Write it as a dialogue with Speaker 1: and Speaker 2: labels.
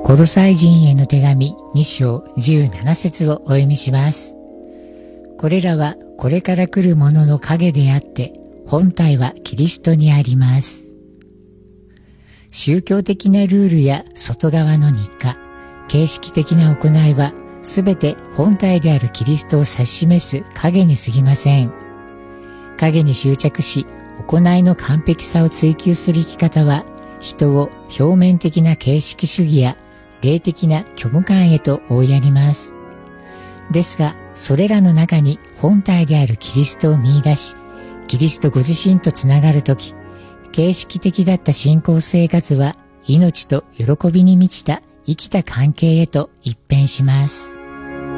Speaker 1: コロサイ人への手紙2章17節をお読みします。これらはこれから来るものの影であって、本体はキリストにあります。宗教的なルールや外側の日課、形式的な行いは、すべて本体であるキリストを指し示す影に過ぎません。影に執着し、行いの完璧さを追求する生き方は、人を表面的な形式主義や霊的な虚無感へと追いやります。ですが、それらの中に本体であるキリストを見出し、キリストご自身とつながるとき、形式的だった信仰生活は命と喜びに満ちた生きた関係へと一変します。